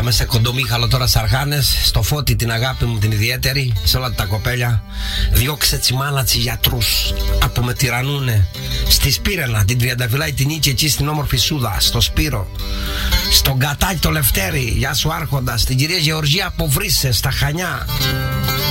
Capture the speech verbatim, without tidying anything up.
Πάμε σε κοντομίχαλο τώρα Σαρχάνες. Στο Φώτη την αγάπη μου την ιδιαίτερη. Σε όλα τα κοπέλια. Διώξε τσιμάνα τσι γιατρούς. Από με τυρανούνε. Στη Σπύρενα την Τριανταφυλάη την Νίκη εκεί στην όμορφη Σούδα. Στο Σπύρο. Στον Κατάκι το Λευτέρη. Γεια σου Άρχοντα. Στην κυρία Γεωργία από Βρύσσες στα Χανιά.